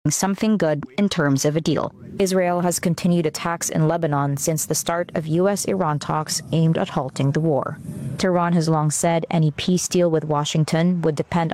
something good in terms of a deal. Israel has continued attacks in Lebanon since the start of U.S.-Iran talks aimed at halting the war. Tehran has long said any peace deal with Washington would depend